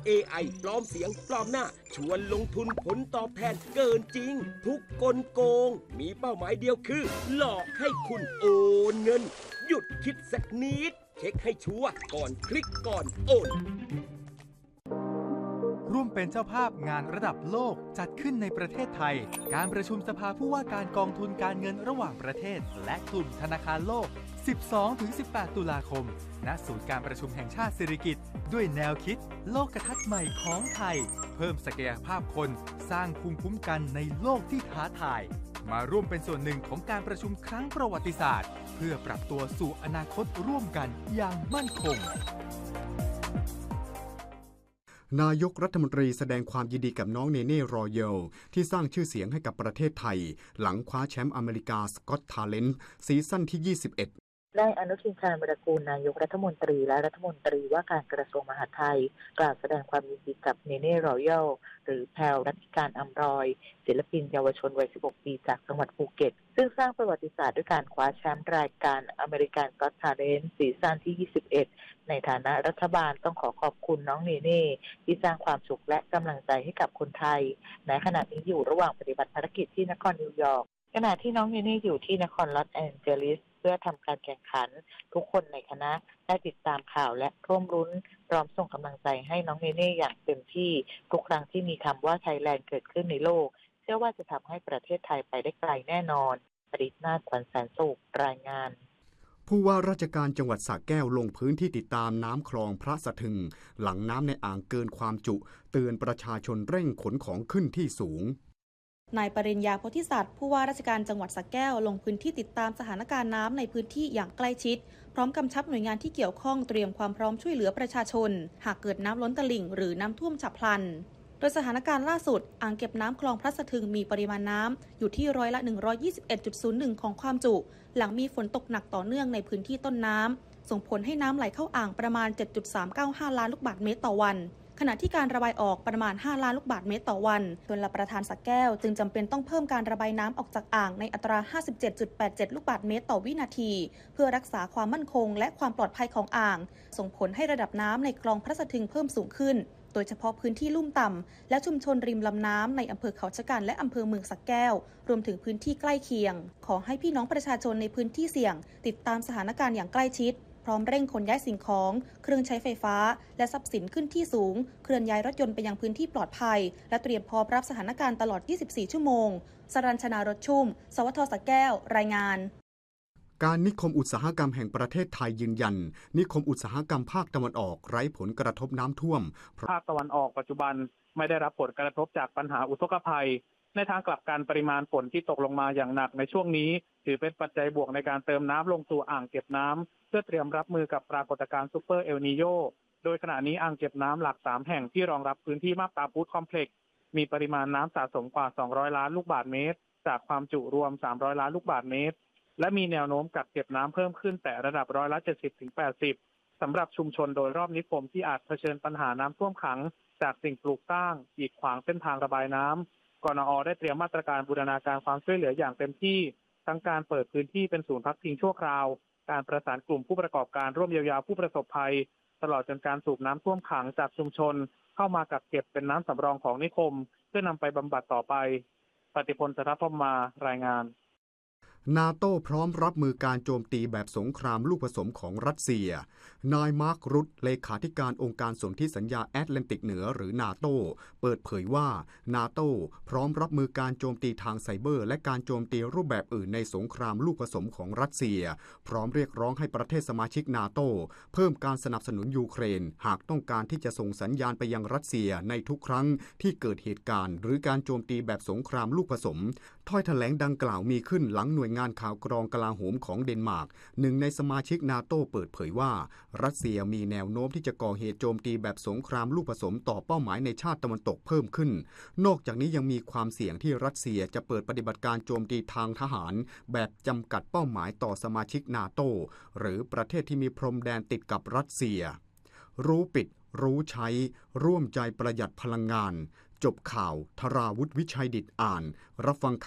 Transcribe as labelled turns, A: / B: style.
A: AI ปลอมเสียงปลอมหน้าชวนลงทุนผลตอบแทนเกินจริงทุกกลโกงมีเป้าหมายเดียวคือหลอกให้คุณโอนเงินหยุดคิดสักนิดเช็คให้ชัวร์ก่อนคลิกก่อนโอน
B: ร่วมเป็นเจ้าภาพงานระดับโลกจัดขึ้นในประเทศไทยการประชุมสภาผู้ว่าการกองทุนการเงินระหว่างประเทศและกลุ่มธนาคารโลก 12-18 ตุลาคมณศูนย์การประชุมแห่งชาติสิริกิติ์ด้วยแนวคิดโลกทัศน์ใหม่ของไทยเพิ่มศักยภาพคนสร้างภูมิคุ้มกันในโลกที่ท้าทายมาร่วมเป็นส่วนหนึ่งของการประชุมครั้งประวัติศาสตร์เพื่อปรับตัวสู่อนาคตร่วมกันอย่างมั่นคง
C: นายกรัฐมนตรีแสดงความยินดีกับน้องเนเน่รอยัลที่สร้างชื่อเสียงให้กับประเทศไทยหลังคว้าแชมป์อเมริกาสก็อตทาเลนต์ซีซั่นที่ 21
D: นายอนุทินชาญวิรากูลนายกรัฐมนตรีและรัฐมนตรีว่าการกระทรวงมหาดไทยกล่าวแสดงความยินดีกับเนเน่รอยัลหรือแพรว รัตติการอำรอยศิลปินเยาวชนวัย 16 ปีจากจังหวัดภูเก็ตซึ่งสร้างประวัติศาสตร์ด้วยการคว้าแชมป์รายการอเมริกันก็อตทาเลนต์ซีซั่นที่ 21ในฐานะรัฐบาลต้องขอบคุณน้องเนเน่ที่สร้างความสุขและกำลังใจให้กับคนไทยในขณะนี้อยู่ระหว่างปฏิบัติภารกิจที่นครนิวยอร์กขณะที่น้องเนเน่อยู่ที่นครลอสแอนเจลิสเพื่อทำการแข่งขันทุกคนในคณะได้ติดตามข่าวและร่วมรุ้นพร้อมส่งกำลังใจให้น้องเนเน่อย่างเต็มที่ทุกครั้งที่มีคำว่าไทยแลนด์เกิดขึ้นในโลกเชื่อว่าจะทำให้ประเทศไทยไปได้ไกลแน่นอนปริศนาถ ขวัญแสนสุขรายงาน
C: ผู้ว่าราชการจังหวัดสระแก้วลงพื้นที่ติดตามน้ำคลองพระสะทึงหลังน้ำในอ่างเกินความจุเตือนประชาชนเร่งขนของขึ้นที่สูง
E: นายปริญญาโพธิสัตว์ผู้ว่าราชการจังหวัดสระแก้วลงพื้นที่ติดตามสถานการณ์น้ำในพื้นที่อย่างใกล้ชิดพร้อมกำชับหน่วยงานที่เกี่ยวข้องเตรียมความพร้อมช่วยเหลือประชาชนหากเกิดน้ำล้นตลิ่งหรือน้ำท่วมฉับพลันโดยสถานการณ์ล่าสุดอ่างเก็บน้ำคลองพระสะทึงมีปริมาณน้ำอยู่ที่121.01%ของความจุหลังมีฝนตกหนักต่อเนื่องในพื้นที่ต้นน้ำส่งผลให้น้ำไหลเข้าอ่างประมาณ 7.395 ล้านลูกบาศก์เมตรต่อวันขณะที่การระบายออกประมาณ5ล้านลูกบาศก์เมตรต่อวันชลประทานสระแก้วจึงจำเป็นต้องเพิ่มการระบายน้ำออกจากอ่างในอัตรา 57.87 ลูกบาศก์เมตรต่อวินาทีเพื่อรักษาความมั่นคงและความปลอดภัยของอ่างส่งผลให้ระดับน้ำในคลองพระสะทึงเพิ่มสูงขึ้นโดยเฉพาะพื้นที่ลุ่มต่ำและชุมชนริมลำน้ำในอำเภอเขาชะกันและอำเภอเมืองสระแก้วรวมถึงพื้นที่ใกล้เคียงขอให้พี่น้องประชาชนในพื้นที่เสี่ยงติดตามสถานการณ์อย่างใกล้ชิดพร้อมเร่งขนย้ายสิ่งของเครื่องใช้ไฟฟ้าและทรัพย์สินขึ้นที่สูงเคลื่อนย้ายรถยนต์ไปยังพื้นที่ปลอดภัยและเตรียมพร้อมรับสถานการณ์ตลอด 24 ชั่วโมงสรัญชนารถชุ่มสวทสระแก้วรายงาน
C: การนิคมอุตสาหกรรมแห่งประเทศไทยยืนยันนิคมอุตสาหกรรมภาคตะวันออกไร้ผลกระทบน้ำท่วม
F: ภาคตะวันออกปัจจุบันไม่ได้รับผลกระทบจากปัญหาอุทกภัยในทางกลับกันปริมาณฝนที่ตกลงมาอย่างหนักในช่วงนี้ถือเป็นปัจจัยบวกในการเติมน้ำลงสู่อ่างเก็บน้ำเพื่อเตรียมรับมือกับปรากฏการณ์ซุปเปอร์เอลนีโญโดยขณะนี้อ่างเก็บน้ำหลัก3แห่งที่รองรับพื้นที่มาบตาพุธคอมเพล็กซ์มีปริมาณน้ำสะสมกว่า200ล้านลูกบาศก์เมตรจากความจุรวม300ล้านลูกบาศก์เมตรและมีแนวโน้มกักเก็บน้ำเพิ่มขึ้นแต่ระดับ70-80%สำหรับชุมชนโดยรอบนิคมที่อาจเผชิญปัญหาน้ำท่วมขังจากสิ่งปลูกสร้างกีดขวางเส้นทางระบายน้ำกนอ.ได้เตรียมมาตรการบูรณาการความช่วยเหลืออย่างเต็มที่ทั้งการเปิดพื้นที่เป็นศูนย์พักพิงชั่วคราวการประสานกลุ่มผู้ประกอบการร่วมเยียวยาผู้ประสบภัยตลอดจนการสูบน้ำท่วมขังจากชุมชนเข้ามากักเก็บเป็นน้ำสำรองของนิคมเพื่อนำไปบำบัดต่อไปปฏิพล สรัพพมารายงาน
C: นาโต้พร้อมรับมือการโจมตีแบบสงครามลูกผสมของรัสเซียนายมาร์ค รุตเลขาธิการองค์การสนธิสัญญาแอตแลนติกเหนือหรือนาโต้เปิดเผยว่านาโต้พร้อมรับมือการโจมตีทางไซเบอร์และการโจมตีรูปแบบอื่นในสงครามลูกผสมของรัสเซียพร้อมเรียกร้องให้ประเทศสมาชิกนาโต้เพิ่มการสนับสนุนยูเครนหากต้องการที่จะส่งสัญญาณไปยังรัสเซียในทุกครั้งที่เกิดเหตุการณ์หรือการโจมตีแบบสงครามลูกผสมถ้อยแถลงดังกล่าวมีขึ้นหลังหน่วยงานข่าวกรองกลาโหมของเดนมาร์กหนึ่งในสมาชิกนาโต้เปิดเผยว่ารัสเซียมีแนวโน้มที่จะก่อเหตุโจมตีแบบสงครามลูกผสมต่อเป้าหมายในชาติตะวันตกเพิ่มขึ้นนอกจากนี้ยังมีความเสี่ยงที่รัสเซียจะเปิดปฏิบัติการโจมตีทางทหารแบบจำกัดเป้าหมายต่อสมาชิกนาโต้หรือประเทศที่มีพรมแดนติดกับรัสเซียรู้ปิดรู้ใช้ร่วมใจประหยัดพลังงานจบข่าวธราวุฒิวิชัยดิษฐ์อ่านรับฟัง